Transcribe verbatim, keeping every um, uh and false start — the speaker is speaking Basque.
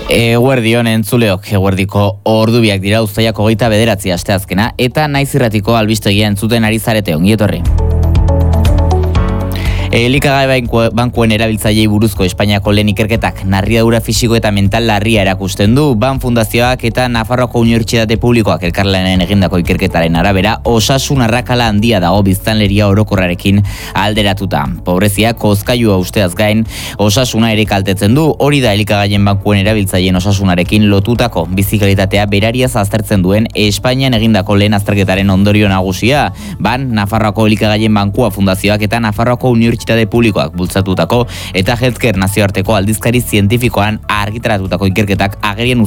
Eguerdion entzuleok, eguerdiko ordubiak dira uztaiak hogeita bederatzi asteazkena, eta naiz irratiko albistegia entzuten ari zarete, ongi etorri. Elikagai bankuen erabiltzailei buruzko Espainiako lehen ikerketak narriadura fisiko eta mental larria erakusten du. Ban Fundazioak eta Nafarroako Unibertsitate Publikoak elkarlanen egindako ikerketaren arabera osasun arrakala handia dago biztanleria orokorrarekin alderatuta. Pobrezia kozkailua usteaz gain osasuna ere kaltetzen du. Hori da elikagaien bankuen erabiltzaileen osasunarekin lotutako bizikalitatea berariaz aztertzen duen Espainian egindako lehen azterketaren ondorio nagusia. Ban Nafarroako elikagaien bankua Fundazioak eta Nafarroako Unibertsitate Publikoak bultzatutako eta Healthcare nazioarteko aldizkari zientifikoan argitaratutako ikerketak agerian